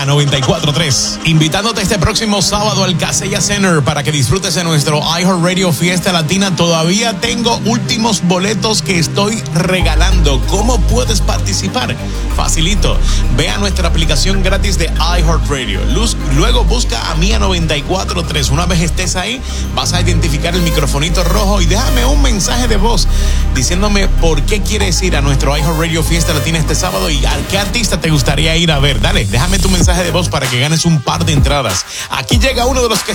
94.3. Invitándote este próximo sábado al Casella Center para que disfrutes de nuestro iHeartRadio Fiesta Latina. Todavía tengo últimos boletos que estoy regalando. ¿Cómo puedes participar? Facilito. Ve a nuestra aplicación gratis de iHeartRadio. Luego busca a Mía 94.3. Una vez estés ahí, vas a identificar el microfonito rojo y déjame un mensaje de voz diciéndome por qué quieres ir a nuestro iHeartRadio Fiesta Latina este sábado y a qué artista te gustaría ir a ver. Dale, déjame tu mensaje de voz para que ganes un par de entradas. Aquí llega uno de los que